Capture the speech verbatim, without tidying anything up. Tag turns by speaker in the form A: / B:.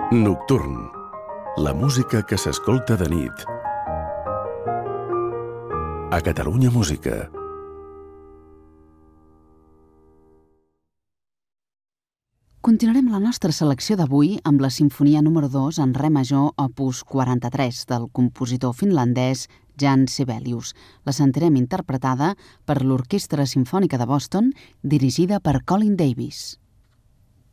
A: Nocturn. La música que s'escolta de nit. A Catalunya Música.
B: Continuarem la nostra selecció d'avui amb la Simfonia número dos en re major opus quaranta-tres del compositor finlandès Jan Sibelius. La sentirem interpretada per l'Orquestra Simfònica de Boston, dirigida per Colin Davis.